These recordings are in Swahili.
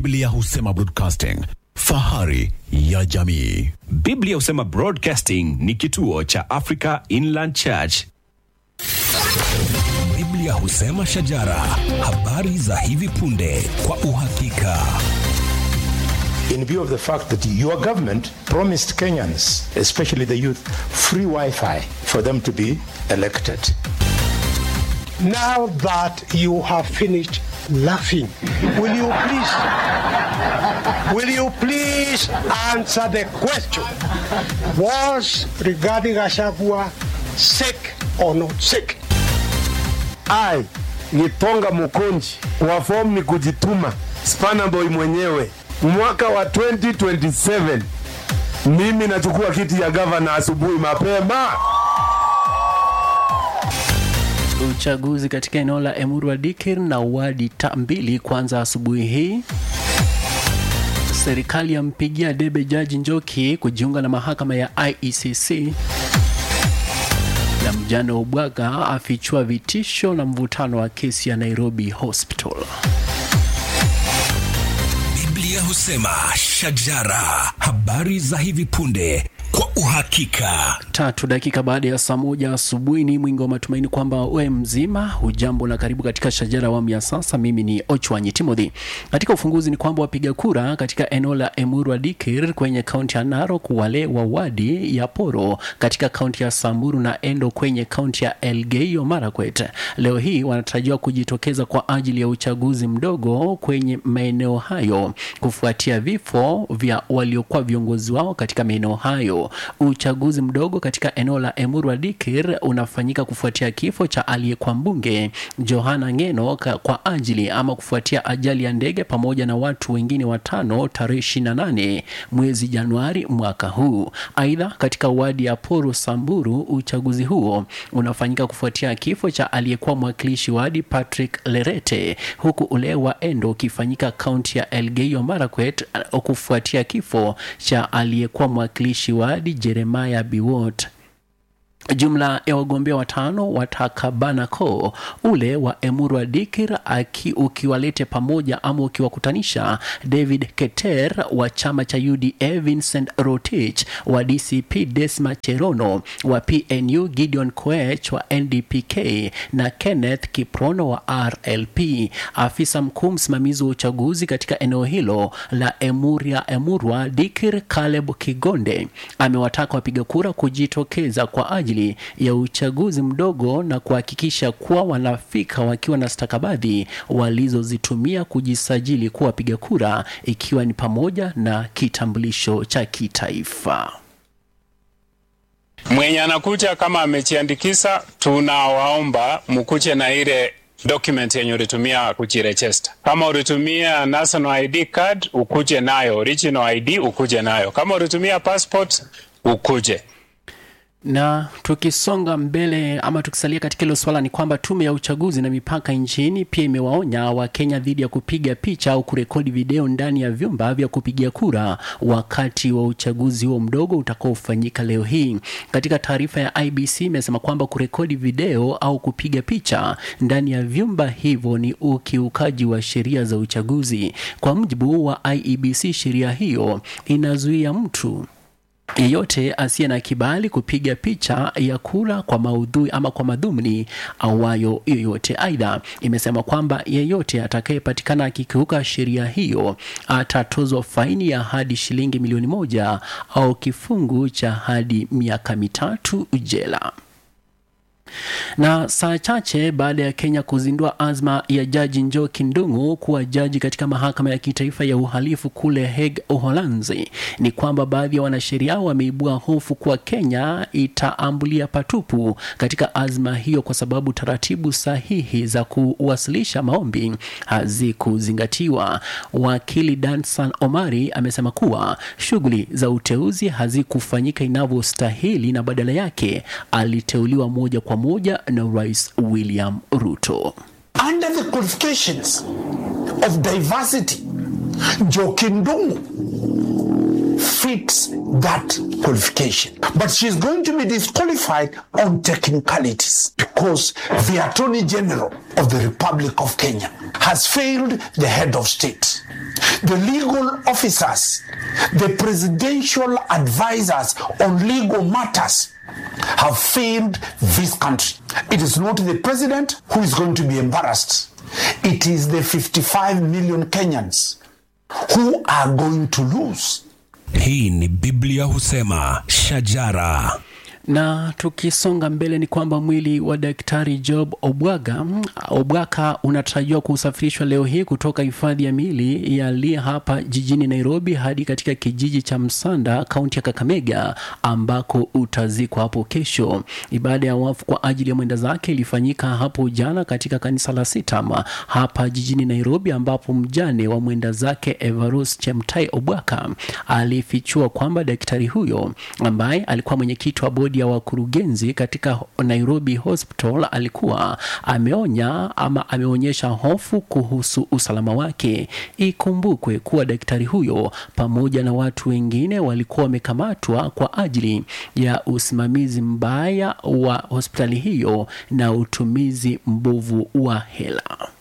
Biblia husema broadcasting, fahari ya jamii. Biblia husema Broadcasting ni kituo cha Africa Inland Church. Biblia husema shajara, habari za hivi punde kwa uhakika. In view of the fact that your government promised Kenyans, especially the youth, free Wi-Fi for them to be elected. Now that you have finished laughing, will you please answer the question? Was regarding Gachagua sick or not sick? I, Gitonga Mukonji, wa form ni kujituma, Spana Boy mwenyewe. Mwaka wa 2027, mimi nachukua kiti ya gavana asubuhi mapema. Uchaguzi katika eneo la Emurua Dikir na wadi mbili kwanza asubuhi hii. Serikali yampigia debe Jaji Njoki kujiunga na mahakama ya IECC. Na Mjane Obwaga afichua vitisho na mvutano wa kesi ya Nairobi Hospital. Biblia husema shajara, habari za hivi punde kwa uhakika. 3 dakika baada ya saa 1 asubuhi, ni mwingi wa matumaini kwamba wewe mzima. Hujambo na karibu katika shajara awamu ya sasa. Mimi ni Ochwanyi Timothy. Katika ufunguzi ni kwamba wapiga kura katika eneo la Emurua Dikir kwenye kaunti ya Narok, wale wa wadi ya Poro katika kaunti ya Samburu na Endo kwenye kaunti ya Elgeyo Marakwet, leo hii wanatarajiwa kujitokeza kwa ajili ya uchaguzi mdogo kwenye maeneo hayo kufuatia vifo vya waliokuwa viongozi wao katika maeneo hayo. Uchaguzi mdogo katika eneo la Emurua Dikir unafanyika kufuatia kifo cha aliyekuwa mbunge Johana Ngeno kwa ajili ama kufuatia ajali ya ndege pamoja na watu wengine 5 tarehe 28 mwezi Januari mwaka huu. Aidha, katika wadi ya Poro Samburu, uchaguzi huo unafanyika kufuatia kifo cha aliyekuwa mwakilishi wadi Patrick Lerete, huku ule wa Endo ukifanyika kaunti ya Elgeyo Marakwet kufuatia kifo cha aliyekuwa mwakilishi wadi Jeremiah Biwot. Jumla ya wagombea 5 watakabanako ule wa Emurua Dikir ukiwalete pamoja ama ukiwakutanisha David Keter wa chama cha UDA, Vincent Rotich wa DCP, Desma Cherono wa PNU, Gideon Koech wa NDPK na Kenneth Kiprono wa RLP. Afisa mkuu msimamizi wa uchaguzi katika eneo hilo la Emurua Dikir, Caleb Kigonde, amewataka wapiga kura kujitokeza kwa ajili ya uchaguzi mdogo na kuhakikisha kuwa wanafika wakiwa na stakabadhi walizozitumia kujisajili kuwa wapiga kura, ikiwa ni pamoja na kitambulisho cha kitaifa. Mwenye anakuja kama amejiandikisha, tunawaomba mkuche na ile document yenye ulitumia kujiregister. Kama ulitumia national ID card, ukuje nayo. Original ID ukuje nayo. Kama ulitumia passport, ukuje. Na tukisonga mbele ama tukisalia katika hilo swala, ni kwamba tume ya uchaguzi na mipaka nchini pia imewaonya Wakenya dhidi ya kupiga picha au kurekodi video ndani ya vyumba vya kupigia kura wakati wa uchaguzi huo mdogo utakaofanyika leo hii. Katika taarifa ya IBC imesema kwamba kurekodi video au kupiga picha ndani ya vyumba hivyo ni ukiukaji wa sheria za uchaguzi. Kwa mujibu wa IEBC, sheria hiyo inazuia mtu yeyote asiye na kibali kupiga picha ya kura kwa maudhui ama kwa madhumuni awayo yoyote. Aidha, imesema kwamba yeyote atakayepatikana akikiuka sheria hiyo atatozwa faini ya hadi shilingi milioni 1 au kifungu cha hadi miaka 3 jela. Na saa chache baada ya Kenya kuzindua azma ya Jaji Njoki Ndung'u kuwa jaji katika mahakama ya kitaifa ya uhalifu kule Hague, Uholanzi, ni kwamba baadhi ya wanasheria wameibua hofu kuwa Kenya itaambulia patupu katika azma hiyo kwa sababu taratibu sahihi za kuwasilisha maombi hazikuzingatiwa. Wakili Dansan Omari amesema kuwa shughuli za uteuzi hazikufanyika inavyostahili na badala yake aliteuliwa moja kwa moja na Rais William Ruto. Under the qualifications of diversity, Njoki Ndung'u fits that qualification. But she's going to be disqualified on technicalities because the Attorney General of the Republic of Kenya has failed the head of state. The legal officers, the presidential advisors on legal matters have failed this country. It is not the president who is going to be embarrassed. It is the 55 million Kenyans who are going to lose. Hii ni Biblia husema shajara. Na tukisonga mbele ni kwamba mwili wa Daktari Job Obwaka unatarajiwa kusafirishwa leo hii kutoka hifadhi ya mili ya Lee hapa jijini Nairobi hadi katika kijiji cha Msanda, kaunti ya Kakamega, ambako utazikwa hapo kesho. Ibada ya wafu kwa ajili ya mwenda zake ilifanyika hapo jana katika kanisa la Sitama hapa jijini Nairobi, ambapo mjane wa mwenda zake Everus Chemtai Obwaka alifichua kwamba daktari huyo ambaye alikuwa mwenyekiti wa bodi ya wakurugenzi katika Nairobi Hospital alikuwa ameonyesha hofu kuhusu usalama wake. Ikumbukwe kuwa daktari huyo pamoja na watu wengine walikuwa wamekamatwa kwa ajili ya usimamizi mbaya wa hospitali hiyo na utumizi mbovu wa hela.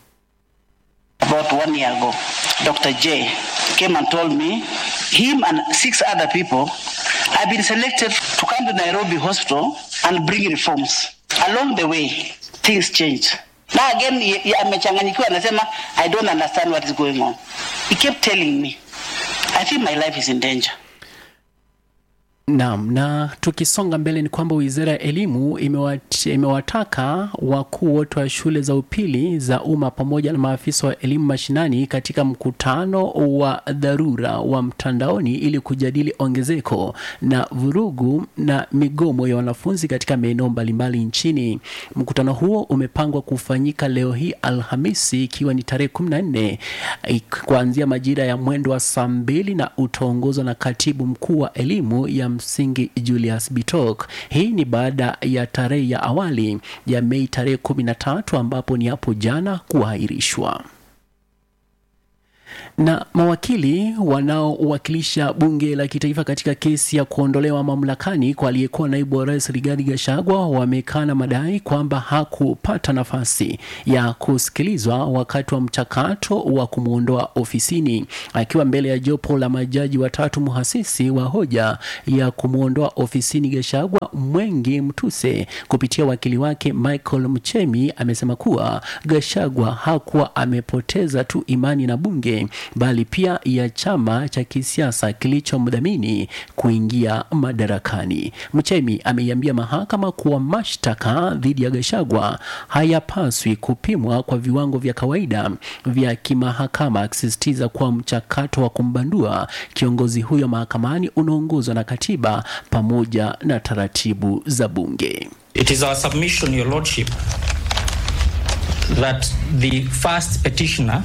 About 1 year ago, Dr. J came and told me him and 6 other people have been selected to come to Nairobi Hospital and bring reforms. Along the way, things changed. Now again, amechanganyikiwa anasema, I don't understand what is going on. He kept telling me, I think my life is in danger. Naam, na tukisonga mbele ni kwamba Wizara ya Elimu imewataka wakuu wote wa shule za upili za umma pamoja na maafisa wa elimu mashinani katika mkutano wa dharura wa mtandaoni ili kujadili ongezeko na vurugu na migomo ya wanafunzi katika maeneo mbalimbali nchini. Mkutano huo umepangwa kufanyika leo hii Alhamisi ikiwa ni tarehe 14 kuanzia majira ya mwendo wa saa 2 na utaongozwa na Katibu Mkuu wa Elimu ya Msingi Julius Bitok. Hii ni baada ya tarehe ya awali ya Mei tarehe 13 ambapo ni hapo jana kuahirishwa. Na mawakili wanaowakilisha bunge la kitaifa katika kesi ya kuondolewa mamlakani kwa aliyekuwa naibu wa rais Rigathi Gachagua wamekana madai kwamba hakupata nafasi ya kusikilizwa wakati wa mchakato wa kumuondoa ofisini. Akiwa mbele ya jopo la majaji watatu muhasisi wa hoja ya kumuondoa ofisini Gachagua, Mwengi Mtuse kupitia wakili wake Michael Mchemi amesema kuwa Gachagua hakuwa amepoteza tu imani na bunge bali pia ya chama cha kisiasa kilichomdhamini kuingia madarakani. Mchemi ameiambia mahakama kuwa mashtaka dhidi ya Gachagua hayapaswi kupimwa kwa viwango vya kawaida vya kimahakama, akisisitiza kuwa mchakato wa kumbandua kiongozi huyo mahakamani unaongozwa na katiba pamoja na taratibu za bunge. It is our submission, Your Lordship, that the first petitioner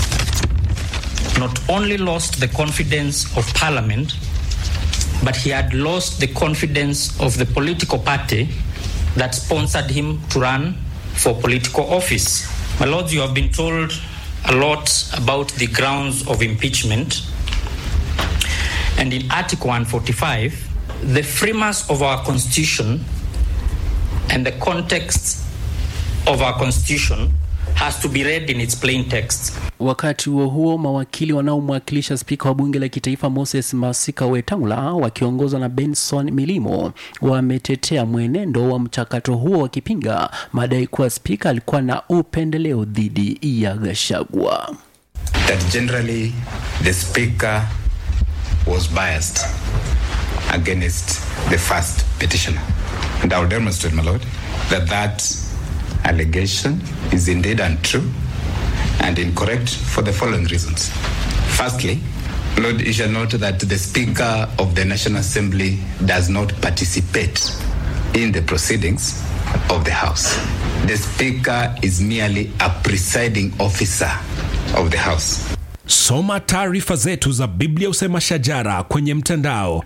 not only lost the confidence of Parliament, but he had lost the confidence of the political party that sponsored him to run for political office. My lords, you have been told a lot about the grounds of impeachment. And in Article 145, the framers of our Constitution and the context of our Constitution has to be read in its plain text. Wakati huo mawakili wanaomwakilisha spika wa bunge la kitaifa Moses Masika Wetangula wakiongozwa na Benson Milimo wametetea mwenendo wa mchakato huo wakipinga madai kuwa spika alikuwa na upendeleo dhidi ya Gachagua. That generally the speaker was biased against the first petitioner. And I will demonstrate, my lord, that allegation is indeed untrue and incorrect for the following reasons. Firstly, Lord, you shall note that the Speaker of the National Assembly does not participate in the proceedings of the House. The Speaker is merely a presiding officer of the House. Soma taarifa zetu za Biblia Usema Shajara kwenye mtandao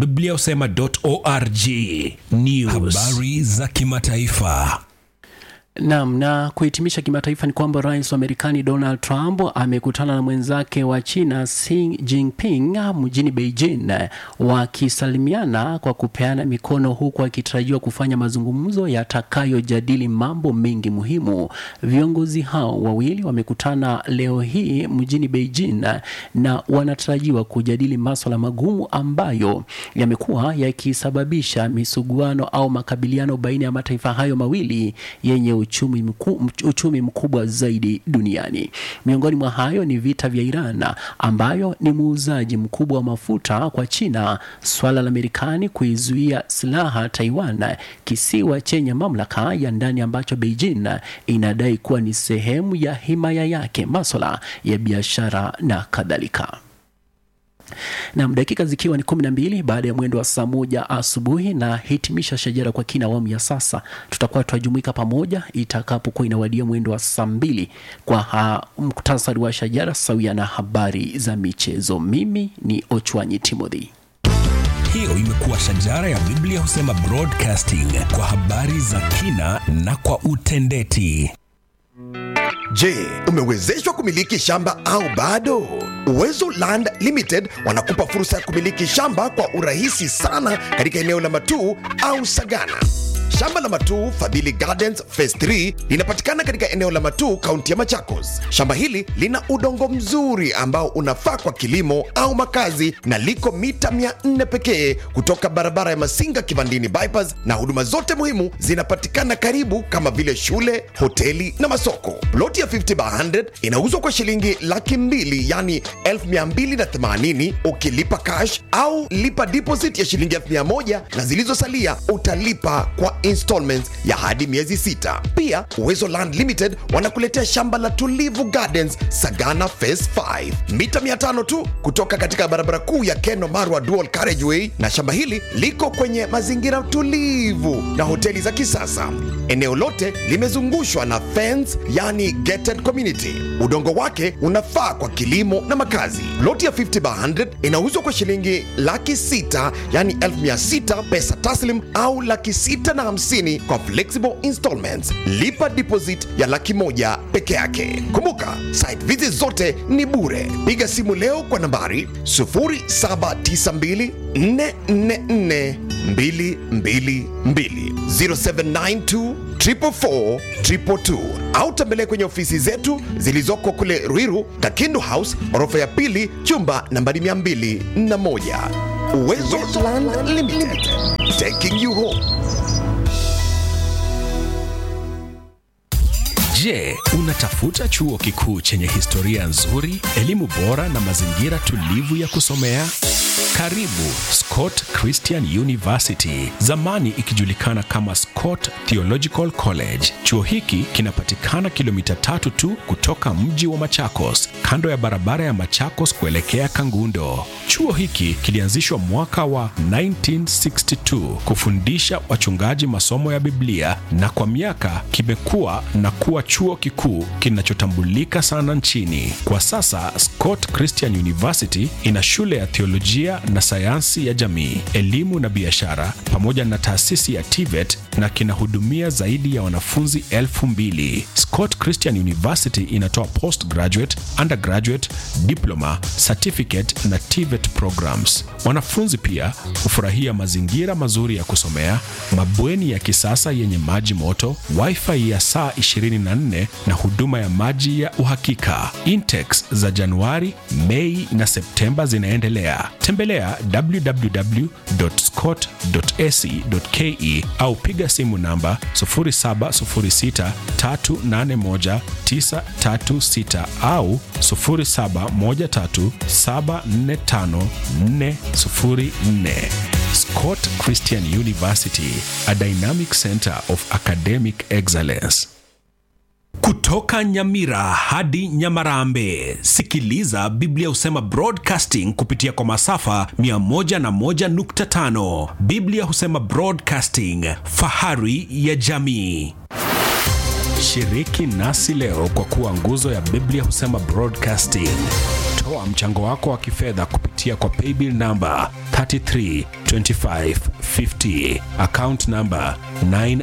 www.bibliausema.org. News. Habari za kimataifa. Naam, na kuhitimisha kimataifa ni kwamba rais wa Marekani Donald Trump amekutana na mwenzake wa China Xi Jinping mjini Beijing, wakisalimiana kwa kupeana mikono, huku akitarajiwa kufanya mazungumzo yatakayojadili mambo mengi muhimu. Viongozi hao wawili wamekutana leo hii mjini Beijing na wanatarajiwa kujadili masuala magumu ambayo yamekuwa yakisababisha misuguano au makabiliano baina ya mataifa hayo mawili yenye uchumi mkubwa zaidi duniani. Miongoni mwa hayo ni vita vya Iran ambayo ni muuzaji mkubwa wa mafuta kwa China, swala la Marekani kuizuia silaha Taiwan, kisiwa chenye mamlaka ya ndani ambacho Beijing inadai kuwa ni sehemu ya himaya yake, masuala ya biashara na kadhalika. Na dakika zikiwa ni 12 baada ya mwendo wa saa 1 asubuhi, na hitimisha shajara kwa kina awamu ya sasa. Tutakuwa tunajumuika pamoja itakapokuwa inawadia mwendo wa saa 2 kwa muktasari wa shajara sawia na habari za michezo. Mimi ni Ochwanyi Timothy. Hiyo imekuwa shajara ya Biblia Husema Broadcasting, kwa habari za kina na kwa utendeti. Je, umewezeshwa kumiliki shamba au bado? Uwezo Land Limited wanakupa fursa ya kumiliki shamba kwa urahisi sana katika eneo la Matuu au Sagana. Shamba la Matuu Fadhili Gardens Phase 3 linapatikana katika eneo la Matuu, kaunti ya Machakos. Shamba hili lina udongo mzuri ambao unafaa kwa kilimo au makazi, na liko mita 400 pekee kutoka barabara ya Masinga Kivandini bypass, na huduma zote muhimu zinapatikana karibu kama vile shule, hoteli na masoko. Ploti ya 50 by 100 inauzwa kwa shilingi 200,000, yani 1280 ukilipa cash, au lipa deposit ya shilingi 100 na zilizosalia utalipa kwa installments ya hadi miezi 6. Pia Uwezo Land Limited wanakuletea shamba la Tulivu Gardens Sagana Phase 5, mita 500 tu kutoka katika barabara kuu ya Keno Marwa Dual Carriageway, na shamba hili liko kwenye mazingira tulivu na hoteli za kisasa. Eneo lote limezungushwa na fence, yani gated community. Udongo wake unafaa kwa kilimo na makazi. Loti ya 50 by 100 inauzwa kwa shilingi 600,000, yani 1,600 pesa taslim, au 650,000 kwa flexible installments. Lipa deposit ya 100,000 peke yake. Kumbuka, site visit zote ni bure. Piga simu leo kwa nambari 0792 444 222 0792 444 222, au tembelea kwenye ofisi zetu zilizoko kule Ruiru, Kakindu House, orofa ya 2, chumba nambari 201. Uwezo Land Limited, taking you home. Je, unatafuta chuo kikuu chenye historia nzuri, elimu bora na mazingira tulivu ya kusomea? Karibu Scott Christian University, zamani ikijulikana kama Scott Theological College. Chuo hiki kinapatikana kilomita 3 tu kutoka mji wa Machakos, kando ya barabara ya Machakos kuelekea Kangundo. Chuo hiki kilianzishwa mwaka wa 1962 kufundisha wachungaji masomo ya Biblia, na kwa miaka kimekuwa na kuwa chuo kikuu kinachotambulika sana nchini. Kwa sasa Scott Christian University ina shule ya theolojia na sayansi ya jamii, elimu na biashara, pamoja na taasisi ya TVET, na kinahudumia zaidi ya wanafunzi 2,000. Scott Christian University inatoa postgraduate, undergraduate, diploma, certificate na TVET programs. Wanafunzi pia hufurahia mazingira mazuri ya kusomea, mabweni ya kisasa yenye maji moto, wifi ya saa 24 na huduma ya maji ya uhakika. Intakes za Januari, Mei na Septemba zinaendelea. Tembelea www.scott.ac.ke au piga simu namba 0706381936 au 0713745404. Scott Christian University, a dynamic center of academic excellence. Kutoka Nyamira hadi Nyamarambe, sikiliza Biblia Husema Broadcasting kupitia kwa masafa 101.5. Biblia Husema Broadcasting, fahari ya jamii. Shiriki nasi leo kwa kuwa nguzo ya Biblia Husema Broadcasting. Toa mchango wako wa kifedha kupitia kwa paybill number 332550, account number 9